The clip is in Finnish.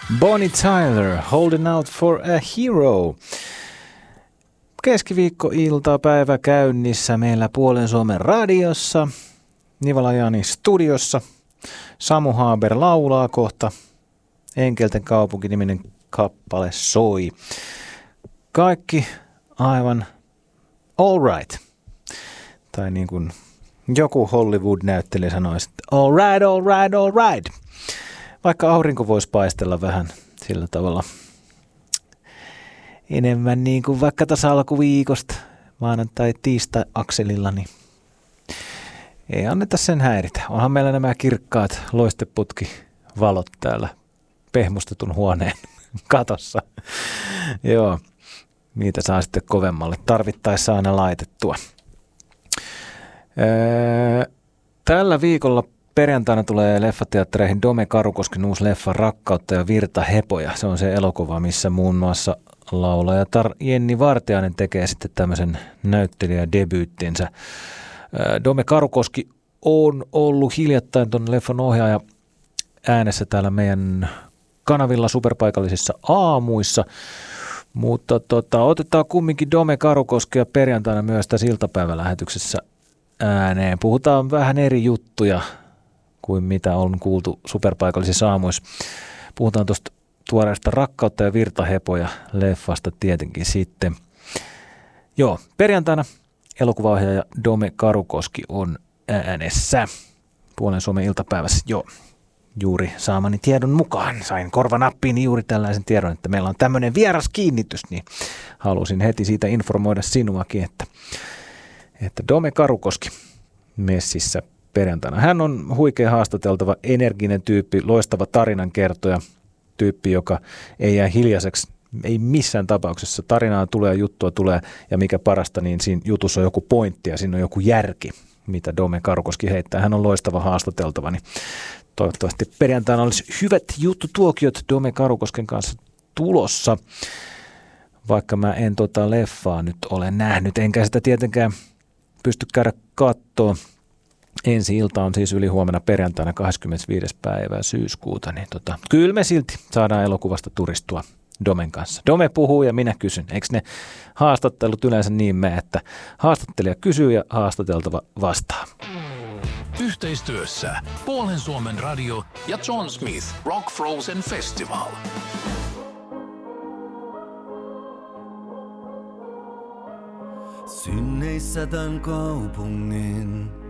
Bonnie Tyler, Holding Out for a Hero. Keskiviikkoiltapäivä käynnissä meillä Puolen Suomen radiossa, Nivala Jani studiossa. Samu Haber laulaa kohta. Enkelten kaupunki-niminen kappale soi. Kaikki aivan all right. Tai niin kuin joku Hollywood-näyttelijä sanoisi, että all right, all right, all right. Vaikka aurinko voisi paistella vähän sillä tavalla enemmän niin kuin vaikka tässä alkuviikosta maanantai-tiistai-akselilla, niin ei anneta sen häiritä. Onhan meillä nämä kirkkaat loisteputkivalot täällä pehmustetun huoneen katossa. Joo, niitä saa sitten kovemmalle tarvittaessa aina laitettua. Tällä viikolla perjantaina tulee leffateattereihin Dome Karukosken uusi leffa Rakkautta ja virtahepoja. Se on se elokuva, missä muun muassa laulajatar Jenni Vartiainen tekee sitten tämmöisen näyttelijädebyyttinsä. Dome Karukoski on ollut hiljattain tuon leffan ohjaaja äänessä täällä meidän kanavilla superpaikallisissa aamuissa. Mutta otetaan kumminkin Dome Karukoskea perjantaina myös tässä iltapäivälähetyksessä ääneen. Puhutaan vähän eri juttuja kuin mitä on kuultu superpaikallisissa aamuissa. Puhutaan tuosta tuoreesta Rakkautta ja virtahepoja leffasta tietenkin sitten. Joo, perjantaina elokuvaohjaaja Dome Karukoski on äänessä Puolen Suomen iltapäivässä. Joo, juuri saamani tiedon mukaan sain korvanappiin juuri tällaisen tiedon, että meillä on tämmöinen vieras kiinnitys, niin halusin heti siitä informoida sinuakin, että Dome Karukoski messissä perjantaina. Hän on huikea haastateltava, energinen tyyppi, loistava tarinankertoja, tyyppi, joka ei jää hiljaiseksi, ei missään tapauksessa. Tarinaa tulee, juttua tulee ja mikä parasta, niin siinä jutussa on joku pointti ja siinä on joku järki, mitä Dome Karukoski heittää. Hän on loistava haastateltava, niin toivottavasti perjantaina olisi hyvät juttutuokiot Dome Karukosken kanssa tulossa, vaikka mä en leffaa nyt ole nähnyt, enkä sitä tietenkään pysty käydä katsoa. Ensi ilta on siis ylihuomenna perjantaina 25. päivää syyskuuta, niin kyllä me silti saadaan elokuvasta turistua Domen kanssa. Dome puhuu ja minä kysyn. Eikö ne haastattelut yleensä niin mene, että haastattelija kysyy ja haastateltava vastaa? Yhteistyössä Puolen Suomen radio ja John Smith Rock Frozen Festival. Synneissä tän kaupungin